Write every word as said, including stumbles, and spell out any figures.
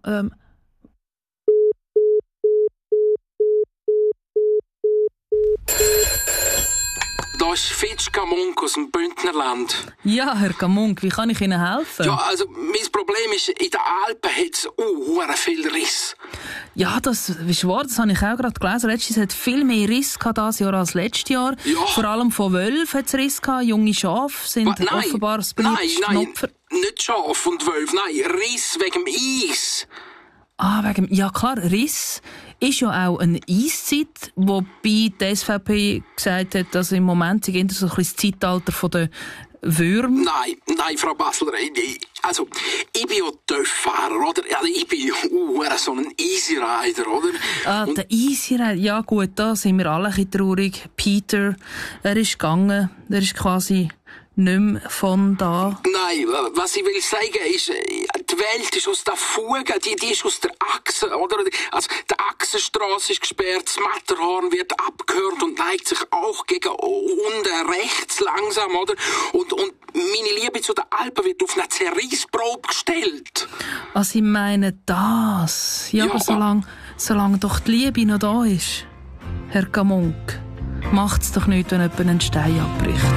ähm... Da ist Fitsch Gamunk aus dem Bündnerland. Ja, Herr Gamunk, wie kann ich Ihnen helfen? Ja, also, mein Problem ist, in den Alpen hat es uh, viel Riss. Ja, das ist wahr, das habe ich auch gerade gelesen. Letztes hat viel mehr Riss gehabt dieses Jahr als letztes Jahr. Ja. Vor allem von Wölfen hat es Riss gehabt. Junge Schafe sind Was? Nein, offenbar das nein, beliebteste nein, Opfer. nicht Schaf und Wölfe, nein, Riss wegen dem Eis. Ah, wegen, ja klar, Riss ist ja auch eine Eiszeit, wobei die S V P gesagt hat, dass im Moment so ein bisschen das Zeitalter der Würmer. Nein, nein, Frau Basler, ich, also, ich bin ja Töfffahrer, oder? Also, ich bin uh, so ein Easy Rider, oder? Ah, Und der Easy Rider, ja gut, da sind wir alle ein bisschen traurig. Peter, er ist gegangen, er ist quasi nicht mehr von da. Nein, was ich will sagen ist, die Welt ist aus der Fuge, die, die ist aus der Achse, oder? Also, die Achsenstrasse ist gesperrt, das Matterhorn wird abgehört und neigt sich auch gegen unten rechts langsam, oder? Und, und meine Liebe zu den Alpen wird auf eine Zerreissprobe gestellt. Also ich meine das. Ja, Ja, aber solange, solange doch die Liebe noch da ist, Herr Gamunk, macht's doch nicht, wenn jemand einen Stein abbricht.